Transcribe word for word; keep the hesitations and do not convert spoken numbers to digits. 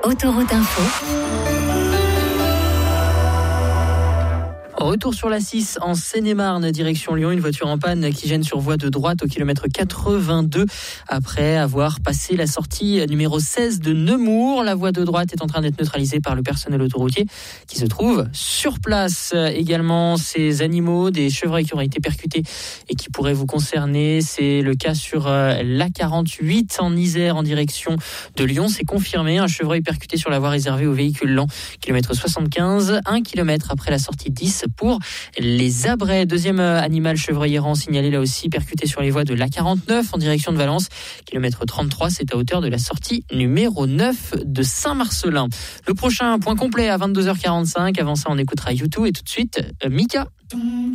Autoroute Info. Retour sur la six en Seine-et-Marne, direction Lyon. Une voiture en panne qui gêne sur voie de droite au kilomètre quatre-vingt-deux. Après avoir passé la sortie numéro seize de Nemours, la voie de droite est en train d'être neutralisée par le personnel autoroutier qui se trouve sur place. Également, ces animaux, des chevreuils qui ont été percutés et qui pourraient vous concerner. C'est le cas sur l'A quarante-huit en Isère en direction de Lyon. C'est confirmé, un chevreuil percuté sur la voie réservée aux véhicules lents. Kilomètre soixante-quinze, un kilomètre après la sortie dix pour les Abrets. Deuxième animal chevreuil errant signalé là aussi, percuté sur les voies de l'A quarante-neuf en direction de Valence. Kilomètre trente-trois, c'est à hauteur de la sortie numéro neuf de Saint-Marcelin. Le prochain point complet à vingt-deux heures quarante-cinq. Avant ça, on écoutera U deux et tout de suite, Mika.